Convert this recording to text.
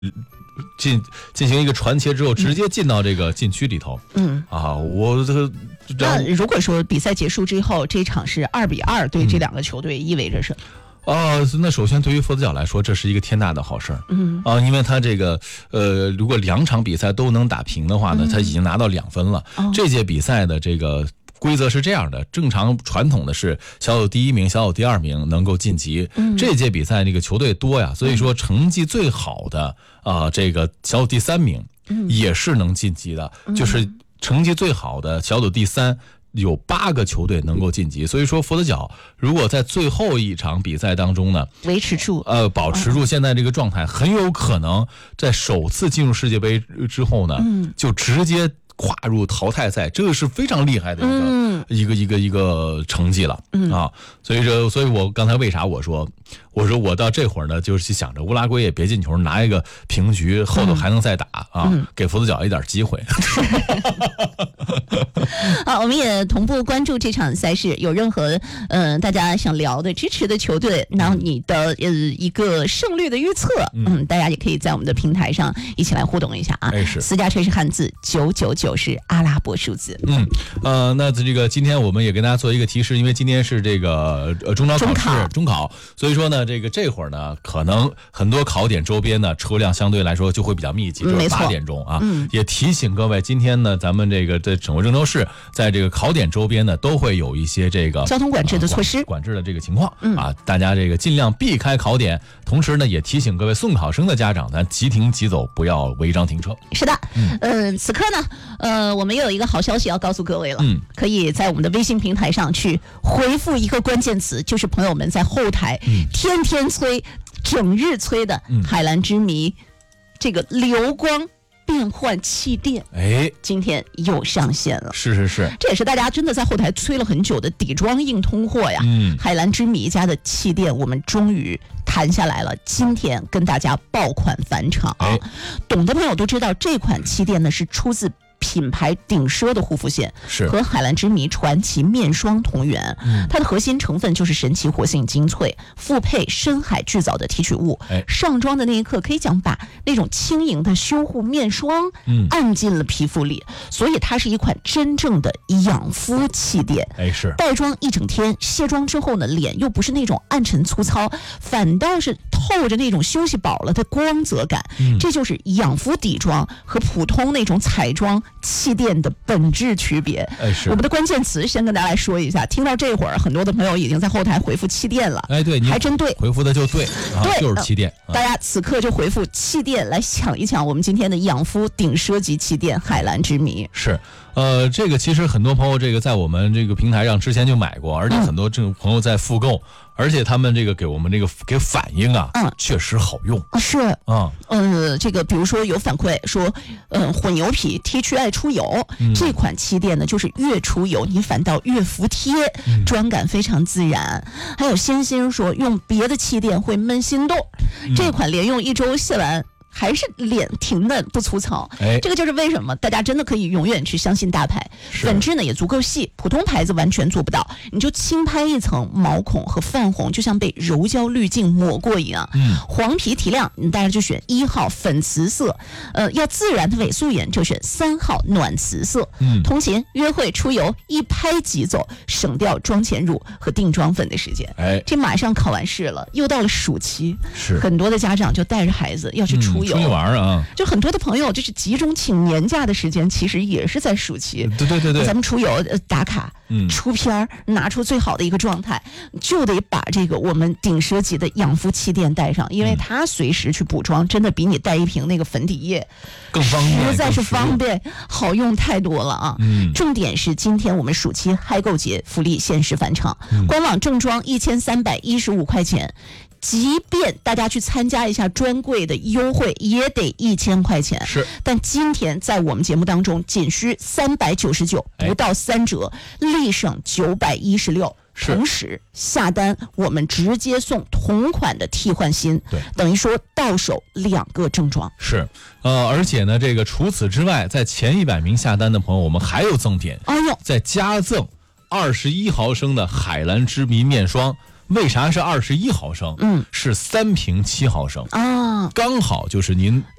进行一个传切之后，直接进到这个禁区里头。我这个那如果说比赛结束之后，这场是2-2，对这两个球队意味着什么？ 那首先对于佛子角来说，这是一个天大的好事儿。因为他这个如果2场比赛都能打平的话呢，他已经拿到2分了。这届比赛的这个规则是这样的，正常传统的是小组第1名、小组第2名能够晋级。这届比赛这个球队多呀，所以说成绩最好的这个小组第3名也是能晋级的，就是成绩最好的小组第3。有8个球队能够晋级，所以说佛得角如果在最后一场比赛当中呢， 维持住保持住现在这个状态，很有可能在首次进入世界杯之后呢，就直接跨入淘汰赛，这个是非常厉害的一个成绩了所以我刚才为啥我说我到这会儿呢，就是想着乌拉圭也别进球，拿一个平局，后头还能再打给佛得角一点机会。 好，我们也同步关注这场赛事，有任何大家想聊的、支持的球队，然后你的一个胜率的预测，大家也可以在我们的平台上一起来互动一下啊。私家车是汉字，999是阿拉伯数字。 那这个今天我们也跟大家做一个提示，因为今天是这个中考，所以说呢，这会儿呢，可能很多考点周边呢车辆相对来说就会比较密集，就是8点钟也提醒各位，今天呢，咱们这个在整个郑州市，在这个考点周边呢，都会有一些这个交通管制的措施， 管制的这个情况大家这个尽量避开考点。同时呢，也提醒各位送考生的家长，咱即停即走，不要违章停车。 是的，此刻呢，我们又有一个好消息要告诉各位了，可以在我们的微信平台上去回复一个关键词，就是朋友们在后台天天催、整日催的海蓝之谜这个流光变换气垫，今天又上线了。 是， 这也是大家真的在后台催了很久的底妆硬通货呀。海蓝之谜家的气垫，我们终于谈下来了，今天跟大家爆款返场懂的朋友都知道，这款气垫呢是出自品牌顶奢的护肤线， 是和海蓝之谜传奇面霜同源。它的核心成分就是神奇活性精粹，复配深海制造的提取物，上妆的那一刻可以讲把那种轻盈的修护面霜按进了皮肤里，所以它是一款真正的养肤气垫。 是带妆一整天，卸妆之后呢，脸又不是那种暗沉粗糙，反倒是透着那种休息饱了的光泽感。这就是养肤底妆和普通那种彩妆气垫的本质区别。我们的关键词先跟大家来说一下，听到这会儿，很多的朋友已经在后台回复气垫了。 对， 还真对， 回复的就对，就是气垫。 大家此刻就回复气垫来抢一抢我们今天的养肤顶奢级气垫海蓝之谜。 是。这个其实很多朋友这个在我们这个平台上之前就买过，而且很多这种朋友在复购，而且他们这个给我们这个给反应确实好用。 是这个比如说有反馈说，混油皮 T 区爱出油，这款气垫呢就是越出油你反倒越服帖，妆感非常自然。还有仙心说用别的气垫会闷心痘，这款连用1周卸完还是脸挺嫩不粗糙。这个就是为什么大家真的可以永远去相信大牌，粉质呢也足够细，普通牌子完全做不到。你就轻拍一层毛孔和泛红，就像被柔焦滤镜抹过一样。黄皮提亮，你大家就选1号粉瓷色，要自然的伪素颜就选3号暖瓷色。通勤约会出游一拍即走，省掉妆前乳和定妆粉的时间。这马上考完试了，又到了暑期，很多的家长就带着孩子要去出游玩就很多的朋友就是集中请年假的时间，其实也是在暑期。 对， 咱们出游打卡，出片拿出最好的一个状态，就得把这个我们顶奢级的养肤气垫带上，因为它随时去补妆，真的比你带一瓶那个粉底液更方便， 实在是方便，好用太多了重点是今天我们暑期嗨购节福利限时返场，官网正装1315块钱。即便大家去参加一下专柜的优惠，也得1000块钱。但今天在我们节目当中，仅需399，不到3折，立省916。同时下单，我们直接送同款的替换芯，等于说到手2个正装。 而且呢，这个除此之外，在前100名下单的朋友，我们还有赠品，再加赠21毫升的海蓝之谜面霜。为啥是21毫升？是3瓶7毫升刚好就是您